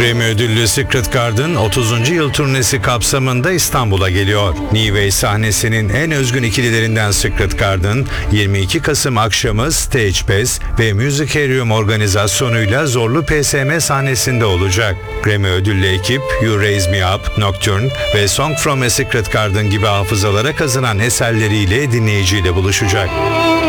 Grammy ödüllü Secret Garden 30. yıl turnesi kapsamında İstanbul'a geliyor. Nivea sahnesinin en özgün ikililerinden Secret Garden, 22 Kasım akşamı Stage Pass ve Musicarium organizasyonuyla zorlu PSM sahnesinde olacak. Grammy ödüllü ekip You Raise Me Up, Nocturne ve Song from a Secret Garden gibi hafızalara kazınan eserleriyle dinleyiciyle buluşacak.